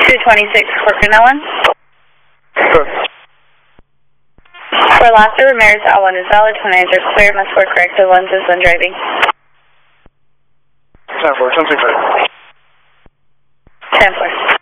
226 Corcoran L1. Sure. For Alaska Ramirez, L1 is valid, 29 are clear, must work corrected lenses when driving. 10-4, 10-6. 10-4.